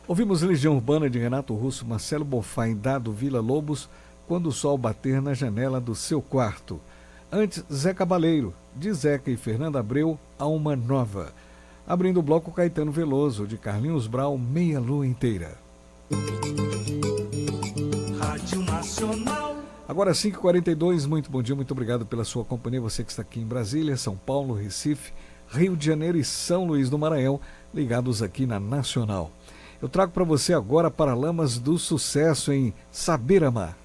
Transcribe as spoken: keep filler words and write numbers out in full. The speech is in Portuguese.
Ouvimos Legião Urbana de Renato Russo, Marcelo Bonfá e Dado Vila Lobos, Quando o Sol Bater na Janela do Seu Quarto. Antes, Zé Cabaleiro, de Zeca e Fernanda Abreu, Alma Nova. Abrindo o bloco, Caetano Veloso, de Carlinhos Brau, Meia Lua Inteira. Rádio Nacional. Agora cinco e quarenta e dois, muito bom dia, muito obrigado pela sua companhia, você que está aqui em Brasília, São Paulo, Recife, Rio de Janeiro e São Luís do Maranhão, ligados aqui na Nacional. Eu trago para você agora Paralamas do Sucesso em Saber Amar.